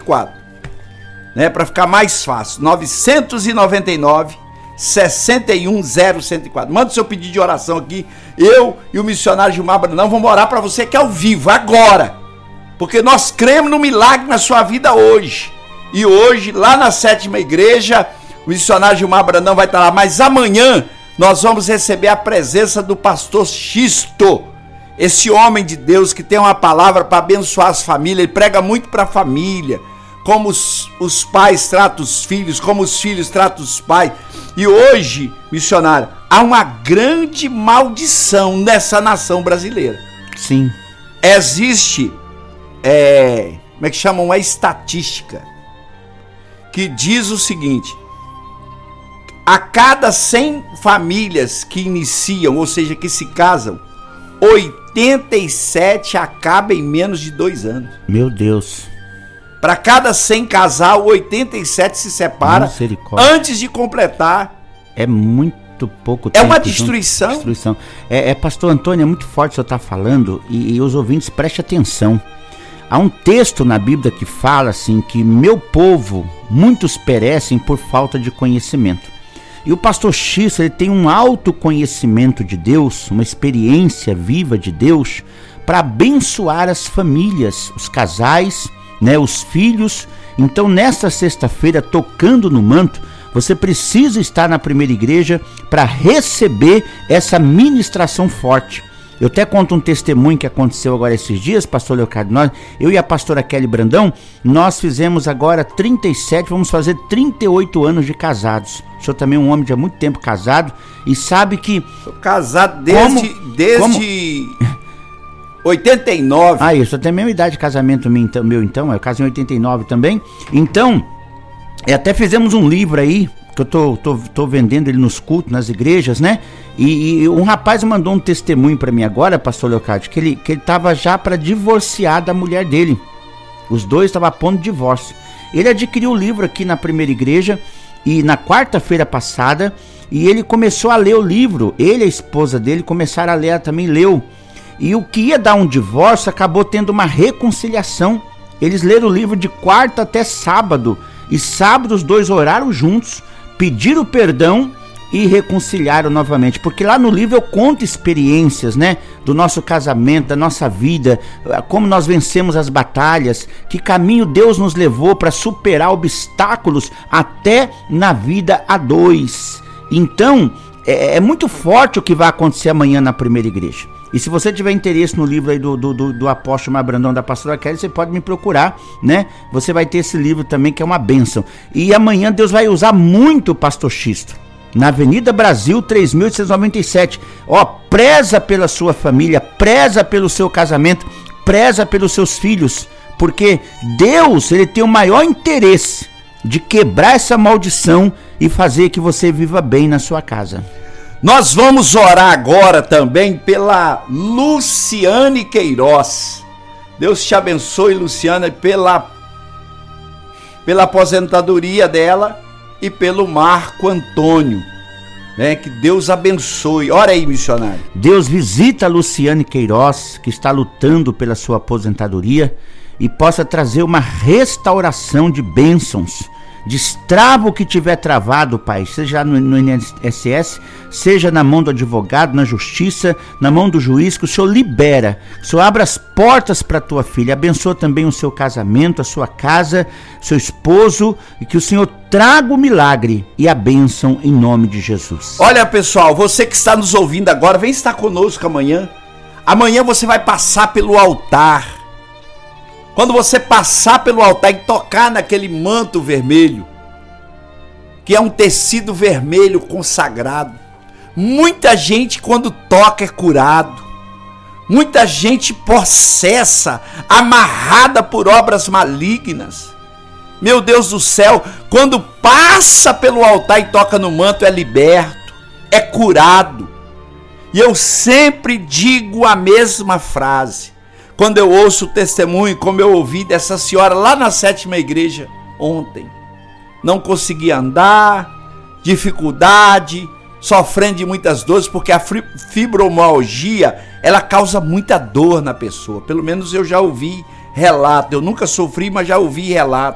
074, né? Para ficar mais fácil, 999 61 074. Manda o seu pedido de oração aqui. Eu e o missionário Gilmar Brandão vamos orar para você que é ao vivo, agora. Porque nós cremos no milagre na sua vida hoje. E hoje, lá na 7ª igreja, o missionário Gilmar Brandão vai estar lá. Mas amanhã nós vamos receber a presença do pastor Xisto. Esse homem de Deus que tem uma palavra para abençoar as famílias. Ele prega muito para a família. Como os pais tratam os filhos, como os filhos tratam os pais. E hoje, missionário, há uma grande maldição nessa nação brasileira. Sim. Existe, como é que chamam? Uma estatística que diz o seguinte: a cada 100 famílias que iniciam, ou seja, que se casam, 87 acabam em menos de 2 anos. Meu Deus. Para cada 100 casal, 87 se separa antes de completar. É muito pouco tempo. É uma destruição. Pastor Antônio, é muito forte o senhor está falando e os ouvintes prestem atenção. Há um texto na Bíblia que fala assim, que meu povo, muitos perecem por falta de conhecimento. E o pastor Xisto, ele tem um autoconhecimento de Deus, uma experiência viva de Deus, para abençoar as famílias, os casais, né, os filhos. Então nesta sexta-feira, tocando no manto, você precisa estar na primeira igreja para receber essa ministração forte. Eu até conto um testemunho que aconteceu agora esses dias, pastor Leocádio. Eu e a pastora Kelly Brandão, nós fizemos agora 37, vamos fazer 38 anos de casados. O senhor também é um homem de há muito tempo casado e sabe que... Sou casado desde 89. Isso até a mesma idade de casamento meu, então. Eu casei em 89 também. Então, até fizemos um livro aí, que eu tô vendendo ele nos cultos, nas igrejas, né? E um rapaz mandou um testemunho para mim agora, pastor Leocádio, que ele tava já para divorciar da mulher dele. Os dois estavam a ponto de divórcio. Ele adquiriu o livro aqui na primeira igreja e na quarta-feira passada, e ele começou a ler o livro. Ele e a esposa dele começaram a ler, ela também leu. E o que ia dar um divórcio acabou tendo uma reconciliação. Eles leram o livro de quarta até sábado. E sábado os dois oraram juntos, pediram perdão e reconciliaram novamente. Porque lá no livro eu conto experiências, né? Do nosso casamento, da nossa vida, como nós vencemos as batalhas, que caminho Deus nos levou para superar obstáculos até na vida a dois. Então, é muito forte o que vai acontecer amanhã na primeira igreja. E se você tiver interesse no livro aí do apóstolo Gilmar Brandão, da pastora Kelly, você pode me procurar, né? Você vai ter esse livro também, que é uma bênção. E amanhã Deus vai usar muito o pastor Xisto, na Avenida Brasil 3897. Preza pela sua família, preza pelo seu casamento, preza pelos seus filhos, porque Deus, ele tem o maior interesse de quebrar essa maldição e fazer que você viva bem na sua casa. Nós vamos orar agora também pela Luciane Queiroz. Deus te abençoe, Luciana, pela aposentadoria dela e pelo Marco Antônio, né? Que Deus abençoe. Ora aí, missionário. Deus visita a Luciane Queiroz, que está lutando pela sua aposentadoria, e possa trazer uma restauração de bênçãos. Destrava o que tiver travado, Pai, seja no INSS, seja na mão do advogado, na justiça, na mão do juiz, que o Senhor libera, que o Senhor abra as portas para a tua filha, abençoa também o seu casamento, a sua casa, seu esposo, e que o Senhor traga o milagre e a bênção em nome de Jesus. Olha, pessoal, você que está nos ouvindo agora, vem estar conosco amanhã. Amanhã você vai passar pelo altar. Quando você passar pelo altar e tocar naquele manto vermelho, que é um tecido vermelho consagrado, muita gente quando toca é curado. Muita gente possessa, amarrada por obras malignas. Meu Deus do céu, quando passa pelo altar e toca no manto é liberto, é curado. E eu sempre digo a mesma frase. Quando eu ouço o testemunho, como eu ouvi dessa senhora lá na 7ª igreja ontem. Não conseguia andar, dificuldade, sofrendo de muitas dores, porque a fibromialgia, ela causa muita dor na pessoa. Pelo menos eu já ouvi relato. Eu nunca sofri, mas já ouvi relato.